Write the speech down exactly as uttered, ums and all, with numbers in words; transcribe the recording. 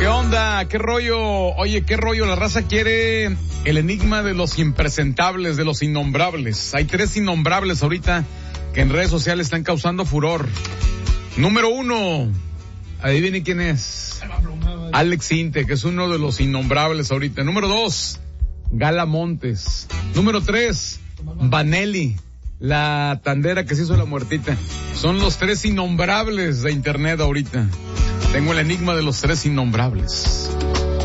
¿Qué onda? ¿Qué rollo? Oye, ¿qué rollo? La raza quiere el enigma de los impresentables, de los innombrables. Hay tres innombrables ahorita que en redes sociales están causando furor. Número uno, adivine quién es. Alex Inte, que es uno de los innombrables ahorita. Número dos, Gala Montes. Número tres, Vanelli, la tandera que se hizo la muertita. Son los tres innombrables de internet ahorita. Tengo el enigma de los tres innombrables.